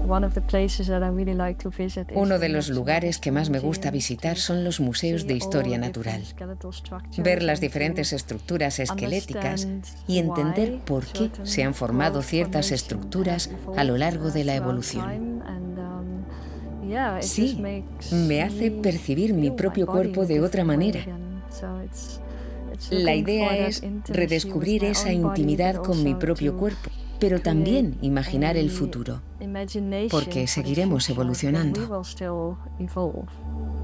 Uno de los lugares que más me gusta visitar son los museos de historia natural. Ver las diferentes estructuras esqueléticas y entender por qué se han formado ciertas estructuras a lo largo de la evolución. Sí, me hace percibir mi propio cuerpo de otra manera. La idea es redescubrir esa intimidad con mi propio cuerpo, pero también imaginar el futuro, porque seguiremos evolucionando.